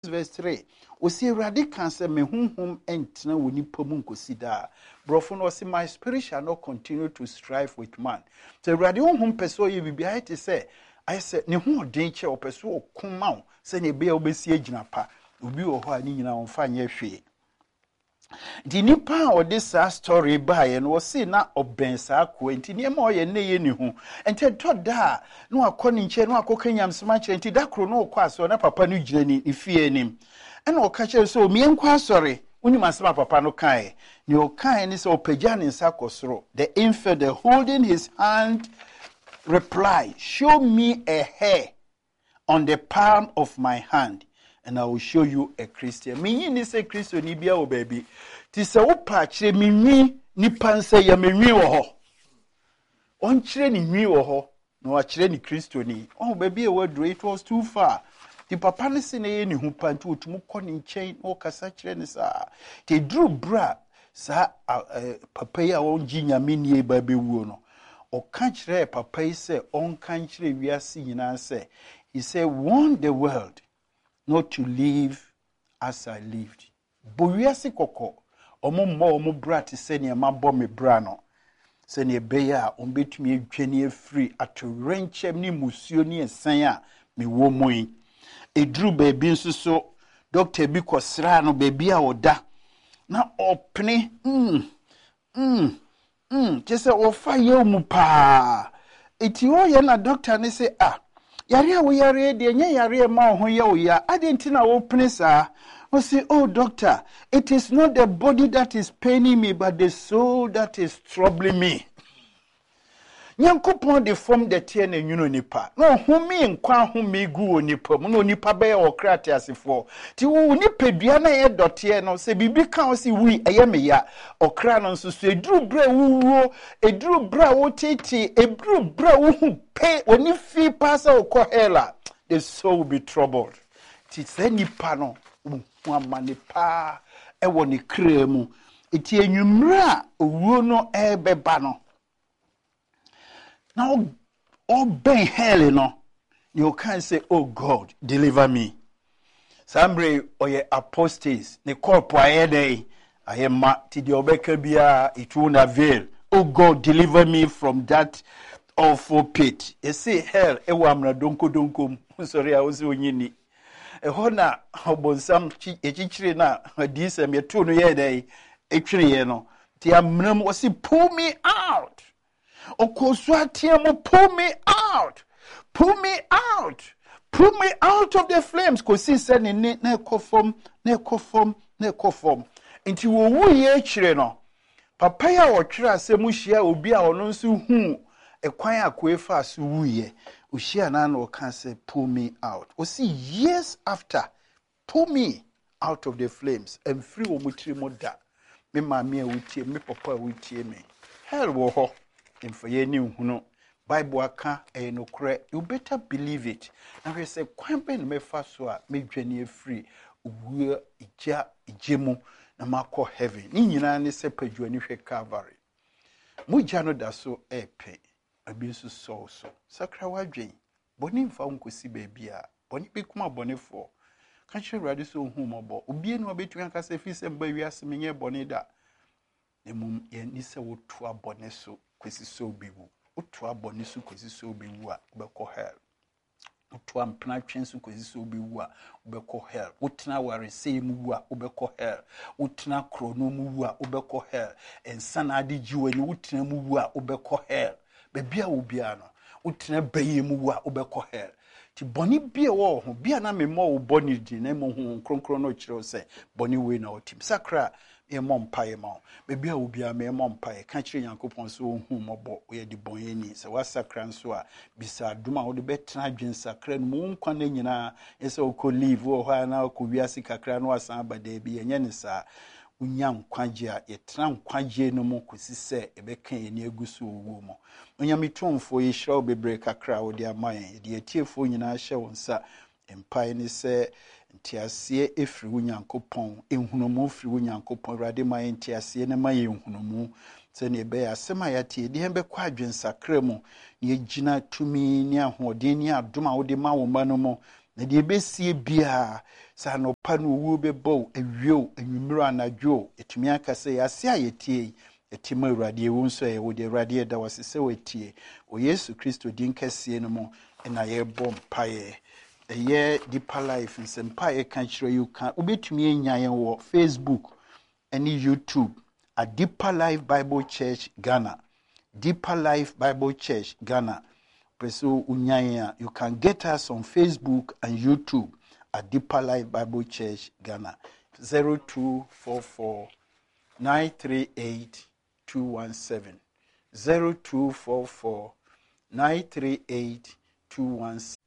verse 3. We see radical say me hum entna woni pamu nkosida. Brofo no say my spirit shall not continue to strive with man. So radi hum peso ye bibia te say I say ne ho den che opeso okuma say ne be obesi agina pa. Obi wo ho ani nyina onfa nya hwe. Di nipa o this story by and was see na oben sa ko enti ne ma oye ne ye ni hu enti to da no akoni nche no akoka nyamsema kire enti da kro no okọ aso na papa no gina ni fie nim ena o ka kire so mi enkwa asore unim asema papa no kai ni o kai ni so opagya ne nsa kosoro the infidel holding his hand reply, show me a hair on the palm of my hand and I will show you a Christian. Me ni say Christian ni bia o baby. Ti se wo pa kire mi nwi ni panse ya me nwi wo ho. On kire ni nwi wo ho, no wa kire ni Christian ni. Oh baby e wadro it was too far. Ti papa ne se ne ni hu pantu otumu kọ ni nchen o kasa kire ni sa. Ti dru bra sa papa ya won gi nyame ni e ba bewuo no. O kan kire papa yi se on kan kire wiase nyina se. He said, warn the world not to live as I lived. Bowiase koko omo bra te se ne ma bo me bra no. Se ne be ya on betumi adwane afiri atorenchem ni musuo ni ensan a me wo moyi. Edru baby nso so doctor bi kosra no baby a oda na opne just ofa ye mu pa. Eti o ye na doctor ne say yare a wo yare de nya yare ma ho ye wo ya adenti na wo pene sa o say oh doctor it is not the body that is paining me but the soul that is troubling me. Nyankopon de form de tie na nwuno nipa no humi nkwa humi gu onipa mu no nipa be o krate asefo ti wo nipa dua na ye dote no se bibi kan o si wi eye me ya okra no nso so eduru bra wuwo eduru bra wo tete eduru bra wo hu pe oni fi pasa okohela the soul will be troubled ti se nipa no hu amanipa e wo ni kra mu eti enwumra owuo no ebeba no. Now, all ben hell, you can't say, oh God, deliver me. Sambre or ye apostates, ne corpo day, I am to the obekabia, it won't avail. Oh God, deliver me from that awful pit. You say, hell, ewamna donko, sorry, I was winning. A hona, obon some chichiri na, disem, ye tunu ye day, actually, the amnum was pull me out. Okoswatiamo, pull me out. Pull me out. Pull me out of the flames. Kosi said ne kofom. Inti wo wuye chire no. Papa ya wotwira se mu hia obi a ono nso hu ekwan akwefa so wuye. Uhia na no kan say pull me out. O see years after pull me out of the flames and free wo mutiri mo da. Me mama a wutie me papa a wutie me. Hell wo ho. In for ye new huno Bible aka no kre you better believe it na we say kwan ben me fa so a me dwane free wu ijemu na makọ heaven ni nyina ne se padwane hwe Calvary mu gya no da so epe abi so so sakra wadwen boni mfa nkosi baabi a boni bi kuma boni fo ka hwe rade so hu mobo obi no obetu aka se fi se mba wiase menye boni da emum ye ni se wotu abone so kwesi so biwu otu abone so kwesi so biwu a ubekọ hell otu ampna twen so kwesi so biwu a ubekọ hell utna ware sei mu a ubekọ hell utna krono mu a ubekọ hell ensana ade jiwani utna mu a ubekọ hell bebia obia no utna baye mu a ubekọ hell ti boni bia wo ho bia na memo wo boni di na mo ho kronkron no kire se boni we na otim sakra e mompae ma bebi a obia me mompae ka kire Yankopon so hu mobo ye di bonyeni se wasakra nso a bisa duma wo de betena adwen sakra no mu nkwa na nyina ese okọ live wo ha na okọ wiase kakra no asan abada bi enye ne sa unya nkwaje a yetena nkwaje no mu kosi se ebeka ye ne agusu owo mo onya mitomfo ye hira obebre kakra wo de amaye de etiefo nyina hye wonsa empae ne se ntiasie efiri Onyankopon ehunumu firi Onyankopon rade ma ntiasie ne ma ye ehunumu se ne be asema yate de hembe kwa adwensakra mu ne gina tumi ne ahoden ne adoma wo de ma wo ma no mo na de besie bia sa no pa no wu be bow ewio enwumiro anadwo etumi aka sɛ yɛase a yɛtie etima awurade ewu nso yɛ wo de awurade da wase sɛ wetie o Yesu Kristo din kɛseɛ no mu na yɛbɔ mpaeɛ ɛyɛ Deeper Life nsɛmpa a yɛka kyerɛ you ka wobɛtumi anya yɛn wɔ Facebook ɛne YouTube at Deeper Life Bible Church Ghana. Deeper Life Bible Church Ghana. So you can get us on Facebook and YouTube at Deeper Life Bible Church Ghana. 0244 938 217. 0244 938 217.